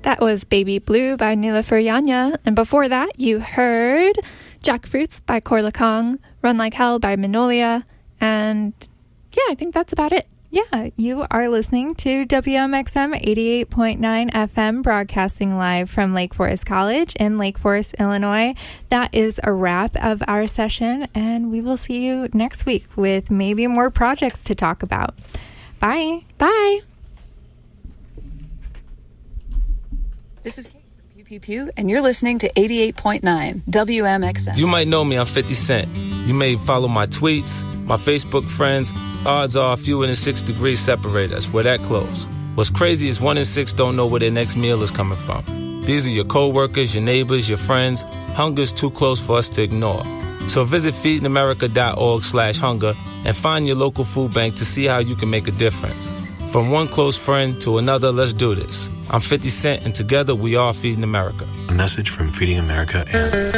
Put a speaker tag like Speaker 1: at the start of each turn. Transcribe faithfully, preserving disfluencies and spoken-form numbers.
Speaker 1: That was Baby Blue by Nilüfer Yanya. And before that, you heard Jackfruits by Korla Kong, Run Like Hell by Manolia, and yeah, I think that's about it.
Speaker 2: Yeah, you are listening to W M X M eighty-eight point nine F M, broadcasting live from Lake Forest College in Lake Forest, Illinois. That is a wrap of our session, and we will see you next week with maybe more projects to talk about. Bye.
Speaker 1: Bye.
Speaker 3: This is Kate from Pew Pew Pew, and you're listening to eighty-eight point nine W M X M.
Speaker 4: You might know me, I'm fifty Cent. You may follow my tweets, my Facebook friends. Odds are fewer than six degrees separate us. We're that close. What's crazy is one in six don't know where their next meal is coming from. These are your coworkers, your neighbors, your friends. Hunger's too close for us to ignore. So visit feedingamerica.org slash hunger and find your local food bank to see how you can make a difference. From one close friend to another, let's do this. I'm fifty Cent, and together we are Feeding America.
Speaker 5: A message from Feeding America and...